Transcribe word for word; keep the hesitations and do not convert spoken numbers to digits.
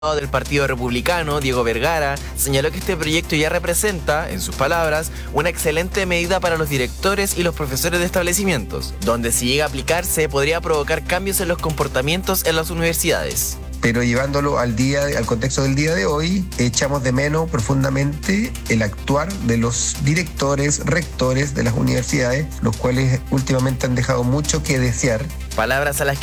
del Partido Republicano, Diego Vergara, señaló que este proyecto ya representa, en sus palabras, una excelente medida para los directores y los profesores de establecimientos, donde si llega a aplicarse podría provocar cambios en los comportamientos en las universidades. Pero llevándolo al día, al contexto del día de hoy, echamos de menos profundamente el actuar de los directores, rectores de las universidades, los cuales últimamente han dejado mucho que desear. Palabras a las